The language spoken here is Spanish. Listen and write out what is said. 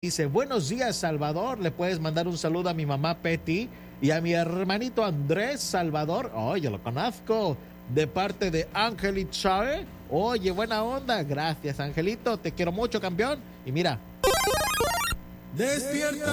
Dice, buenos días, Salvador. Le puedes mandar un saludo a mi mamá Petty y a mi hermanito Andrés Salvador. Oye, lo conozco. De parte de Angelito Chávez. Oye, buena onda. Gracias, Angelito. Te quiero mucho, campeón. Y mira. Despierta.